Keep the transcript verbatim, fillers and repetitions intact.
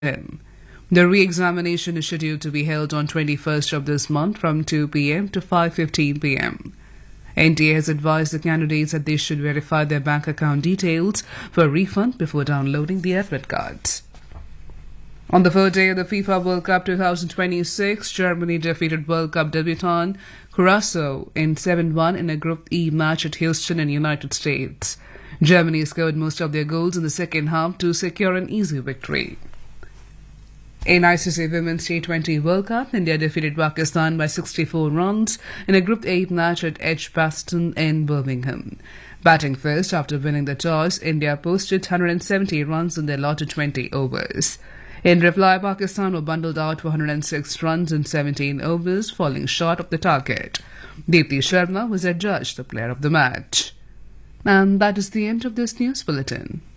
in. The re-examination is scheduled to be held on twenty-first of this month from two p.m. to five fifteen p.m. N T A has advised the candidates that they should verify their bank account details for a refund before downloading the admit cards. On the third day of the FIFA World Cup twenty twenty-six, Germany defeated World Cup debutant Curaçao in seven one in a Group E match at Houston in the United States. Germany scored most of their goals in the second half to secure an easy victory. In I C C Women's T twenty World Cup, India defeated Pakistan by sixty-four runs in a Group eight match at Edgbaston in Birmingham. Batting first after winning the toss, India posted one hundred seventy runs in their allotted twenty overs. In reply, Pakistan were bundled out for one hundred six runs in seventeen overs, falling short of the target. Deepti Sharma was adjudged the player of the match. And that is the end of this news bulletin.